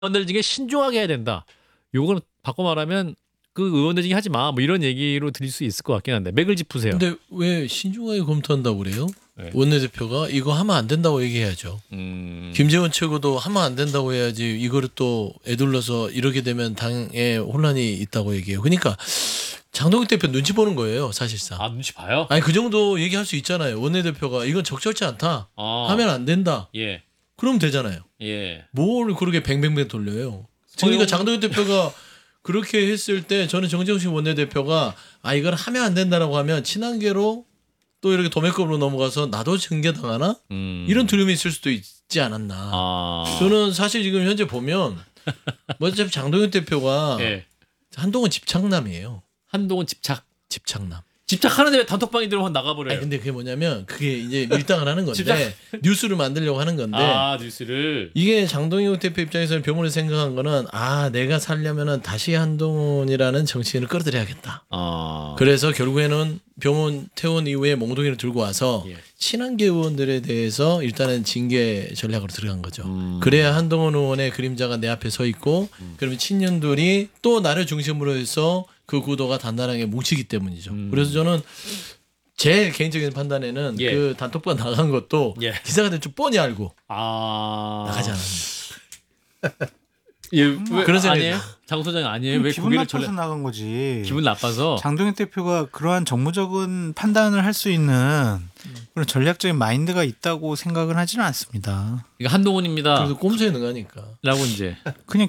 의원들 중에 신중하게 해야 된다. 요거는 바꿔 말하면 그 의원들 중에 하지 마. 뭐 이런 얘기로 드릴 수 있을 것 같긴 한데 맥을 짚으세요. 근데 왜 신중하게 검토한다고 그래요? 네. 원내대표가 이거 하면 안 된다고 얘기해야죠. 김재원 최고도 하면 안 된다고 해야지 이거를 또 애둘러서 이렇게 되면 당에 혼란이 있다고 얘기해요. 그러니까 장동혁 대표 눈치 보는 거예요, 사실상. 아 눈치 봐요? 아니 그 정도 얘기할 수 있잖아요. 원내대표가 이건 적절치 않다. 하면 안 된다. 예. 그럼 되잖아요. 예. 뭘 그렇게 뱅뱅뱅 돌려요. 그러니까 장동혁 대표가 그렇게 했을 때 저는 정정식 원내대표가 이걸 하면 안 된다라고 하면 친한계로 또 이렇게 도매급으로 넘어가서 나도 징계당하나? 이런 두려움이 있을 수도 있지 않았나. 저는 사실 지금 현재 보면 어차피 장동혁 대표가 예. 한동훈 집착남이에요. 한동훈 집착남. 집착하는데 왜 단톡방에 들어가면 나가버려요? 근데 그게 뭐냐면 그게 이제 밀당을 하는 건데 뉴스를 만들려고 하는 건데 뉴스를 이게 장동혁 대표 입장에서는 병원을 생각한 거는 내가 살려면은 다시 한동훈이라는 정치인을 끌어들여야겠다. 그래서 결국에는 병원 퇴원 이후에 몽둥이를 들고 와서 친한계 의원들에 대해서 일단은 징계 전략으로 들어간 거죠. 그래야 한동훈 의원의 그림자가 내 앞에 서 있고 그러면 친년들이 또 나를 중심으로 해서 그 구도가 단단하게 뭉치기 때문이죠. 그래서 저는 제 개인적인 판단에는 그 단톡방 나간 것도 기사가 되면 좀 뻔히 알고 나가지 않았나. 왜 그런 생각이 아니에요? 장 소장 아니에요? 왜 기분 나빠서 나간 거지. 기분 나빠서 장동혁 대표가 그러한 정무적인 판단을 할 수 있는 그런 전략적인 마인드가 있다고 생각은 하지는 않습니다. 이거 한동훈입니다. 그래서 꼼수에 능하니까. 라고 이제 그냥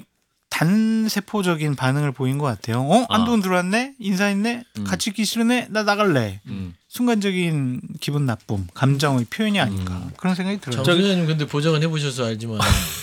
단세포적인 반응을 보인 것 같아요. 한동훈 들어왔네? 인사했네? 같이 있기 싫으네? 나 나갈래. 순간적인 기분 나쁨, 감정의 표현이 아닌가 그런 생각이 들어요. 장 소장님 근데 보좌관 해보셔서 알지만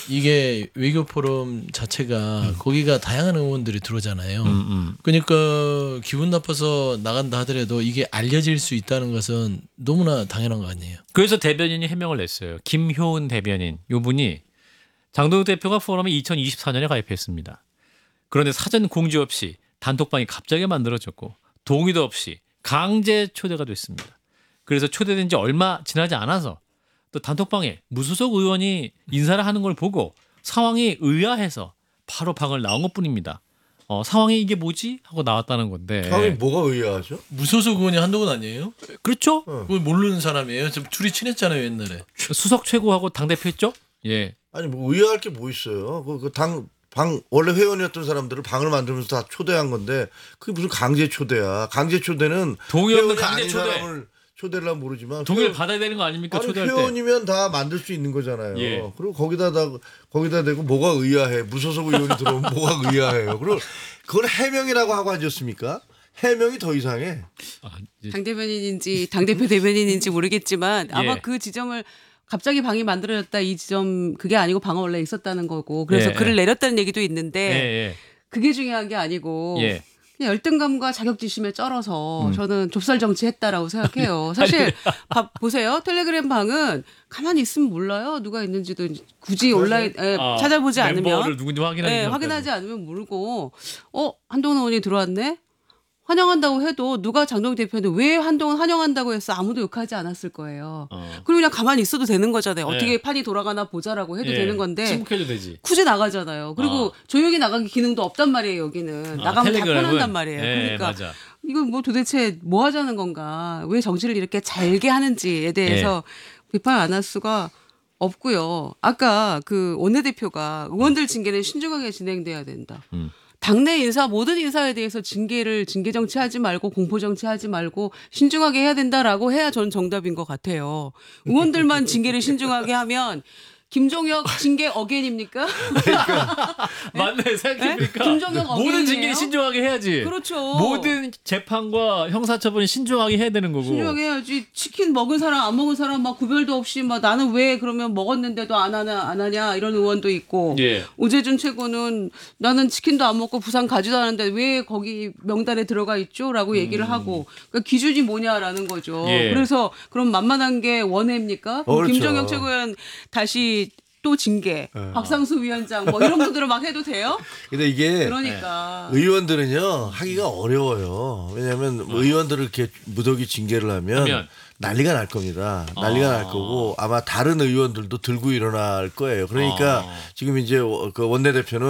이게 외교 포럼 자체가 거기가 다양한 의원들이 들어오잖아요. 그러니까 기분 나빠서 나간다 하더라도 이게 알려질 수 있다는 것은 너무나 당연한 거 아니에요. 그래서 대변인이 해명을 냈어요. 김효은 대변인. 요분이 장동혁 대표가 포럼에 2024년에 가입했습니다. 그런데 사전 공지 없이 단톡방이 갑자기 만들어졌고 동의도 없이 강제 초대가 됐습니다. 그래서 초대된 지 얼마 지나지 않아서 또 단톡방에 무소속 의원이 인사를 하는 걸 보고 상황이 의아해서 바로 방을 나온 것뿐입니다. 상황이 이게 뭐지? 하고 나왔다는 건데. 상황이 뭐가 의아하죠? 무소속 의원이 한동훈 아니에요? 그렇죠? 그걸 모르는 사람이에요. 좀 둘이 친했잖아요 옛날에. 수석 최고하고 당대표 했죠? 예. 아니 뭐 의아할 게 뭐 있어요? 방 원래 회원이었던 사람들을 방을 만들면서 다 초대한 건데 그게 무슨 강제 초대야? 강제 초대는 동의 없는 회원이 강제 아닌 초대. 사람을 초대를 하면 모르지만 동의를 받아야 되는 거 아닙니까? 아니, 초대할 때. 회원이면 다 만들 수 있는 거잖아요. 예. 그리고 거기다 대고 뭐가 의아해? 무소속 의원이 들어오면 뭐가 의아해요? 그리고 그건 해명이라고 하고 앉았습니까? 해명이 더 이상해. 당 대변인인지 당 대표 대변인인지 모르겠지만 아마 그 지점을 갑자기 방이 만들어졌다 이 지점 그게 아니고 방은 원래 있었다는 거고 그래서 글을 내렸다는 얘기도 있는데 그게 중요한 게 아니고 그냥 열등감과 자격지심에 쩔어서 저는 좁쌀 정치했다라고 생각해요. 사실 보세요. 텔레그램 방은 가만히 있으면 몰라요. 누가 있는지도 굳이 온라인 찾아보지 않으면 멤버를 누군지 확인하지 않으면 모르고 한동훈 의원이 들어왔네. 환영한다고 해도 누가 장동혁 대표한테 왜 한동훈 환영한다고 해서 아무도 욕하지 않았을 거예요. 그리고 그냥 가만히 있어도 되는 거잖아요. 어떻게 판이 돌아가나 보자라고 해도 되는 건데 침묵해도 되지. 굳이 나가잖아요. 그리고 조용히 나가기 기능도 없단 말이에요. 여기는. 나가면 다 편한단 말이에요. 그러니까 맞아. 이건 뭐 도대체 뭐 하자는 건가. 왜 정치를 이렇게 잘게 하는지에 대해서 비판 안 할 수가 없고요. 아까 그 원내대표가 의원들 징계는 신중하게 진행돼야 된다. 당내 인사 모든 인사에 대해서 징계 정치하지 말고 공포 정치하지 말고 신중하게 해야 된다라고 해야 저는 정답인 것 같아요. 의원들만 징계를 신중하게 하면 김종혁 징계 어게인입니까? 맞네 생각해보니까 김종혁 모든 어게인이에요? 징계는 신중하게 해야지. 그렇죠. 모든 재판과 형사처분은 신중하게 해야 되는 거고. 신중하게 해야지. 치킨 먹은 사람 안 먹은 사람 막 구별도 없이 막 나는 왜 그러면 먹었는데도 안 하냐 이런 의원도 있고 오재준 최고는 나는 치킨도 안 먹고 부산 가지도 않았는데 왜 거기 명단에 들어가 있죠?라고 얘기를 하고 그러니까 기준이 뭐냐라는 거죠. 그래서 그럼 만만한 게 원해입니까? 그렇죠. 김종혁 최고위원 다시 또 징계, 박상수 위원장 뭐 이런 분들은 막 해도 돼요? 근데 이게 그러니까 의원들은요 하기가 어려워요. 왜냐하면 뭐 의원들을 이렇게 무더기 징계를 하면 난리가 날 겁니다. 난리가 날 거고 아마 다른 의원들도 들고 일어날 거예요. 그러니까 지금 이제 그 원내대표는